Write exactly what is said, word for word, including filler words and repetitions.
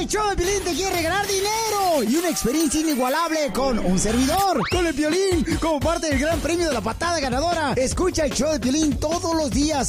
El show de Piolín te quiere regalar dinero y una experiencia inigualable con un servidor, con el Piolín, como parte del gran premio de la patada ganadora. Escucha el show de Piolín todos los días